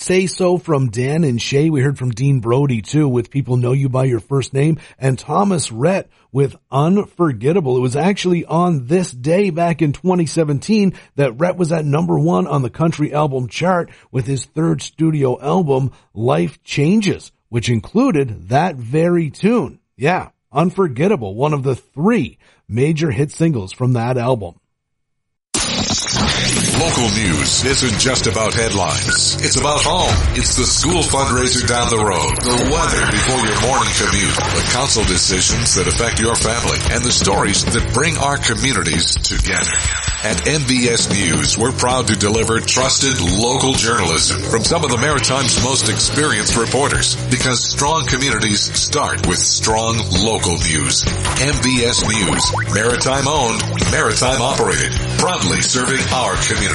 Say So from Dan and Shay. We heard from Dean Brody too with People Know You by Your First Name, and Thomas Rhett with Unforgettable. It was actually on this day back in 2017 that Rhett was at number 1 on the country album chart with his third studio album, Life Changes, which included that very tune. Yeah, Unforgettable, one of the 3 major hit singles from that album. Local news isn't just about headlines. It's about home. It's the school fundraiser down the road, the weather before your morning commute, the council decisions that affect your family, and the stories that bring our communities together. At MBS News, we're proud to deliver trusted local journalism from some of the Maritime's most experienced reporters, because strong communities start with strong local news. MBS News, Maritime owned, Maritime operated, proudly serving our communities.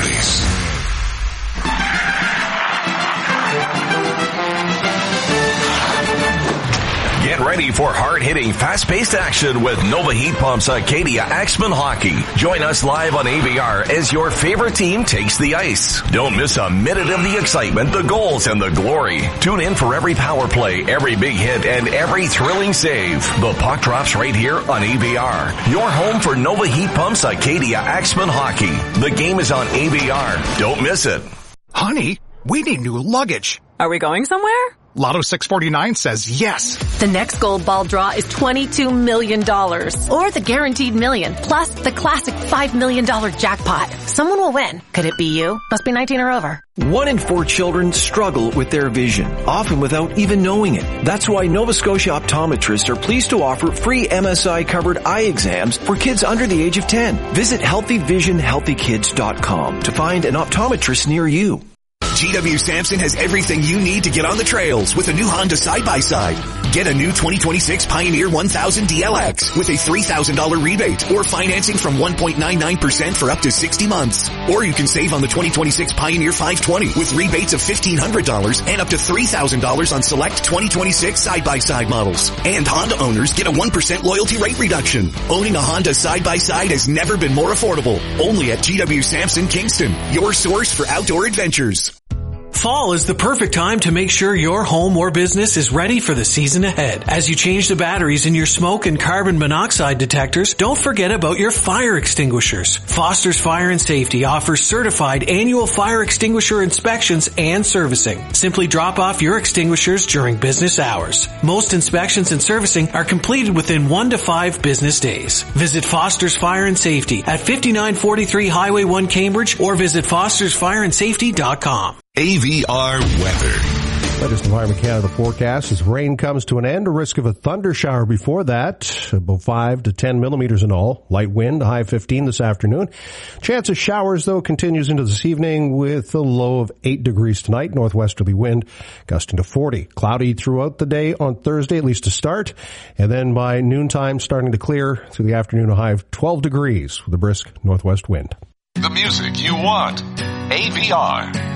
Get ready for hard-hitting, fast-paced action with Nova Heat Pumps Acadia Axeman Hockey. Join us live on AVR as your favorite team takes the ice. Don't miss a minute of the excitement, the goals, and the glory. Tune in for every power play, every big hit, and every thrilling save. The puck drops right here on AVR. Your home for Nova Heat Pumps Acadia Axeman Hockey. The game is on AVR. Don't miss it. Honey, we need new luggage. Are we going somewhere? Lotto 649 says yes. The next gold ball draw is $22 million. Or the guaranteed million, plus the classic $5 million jackpot. Someone will win. Could it be you? Must be 19 or over. 1 in 4 children struggle with their vision, often without even knowing it. That's why Nova Scotia optometrists are pleased to offer free MSI-covered eye exams for kids under the age of 10. Visit healthyvisionhealthykids.com to find an optometrist near you. GW Sampson has everything you need to get on the trails with a new Honda side-by-side. Get a new 2026 Pioneer 1000 DLX with a $3,000 rebate or financing from 1.99% for up to 60 months. Or you can save on the 2026 Pioneer 520 with rebates of $1,500 and up to $3,000 on select 2026 side-by-side models. And Honda owners get a 1% loyalty rate reduction. Owning a Honda side-by-side has never been more affordable. Only at GW Sampson Kingston, your source for outdoor adventures. Fall is the perfect time to make sure your home or business is ready for the season ahead. As you change the batteries in your smoke and carbon monoxide detectors, don't forget about your fire extinguishers. Foster's Fire and Safety offers certified annual fire extinguisher inspections and servicing. Simply drop off your extinguishers during business hours. Most inspections and servicing are completed within 1 to 5 business days. Visit Foster's Fire and Safety at 5943 Highway 1 Cambridge or visit fostersfireandsafety.com. AVR weather. Latest Environment Canada forecast as rain comes to an end. A risk of a thunder shower before that. About 5 to 10 millimeters in all. Light wind, a high 15 this afternoon. Chance of showers, though, continues into this evening with a low of 8 degrees tonight. Northwesterly wind gusting to 40. Cloudy throughout the day on Thursday, at least to start. And then by noontime, starting to clear through the afternoon, a high of 12 degrees with a brisk northwest wind. The music you want. AVR.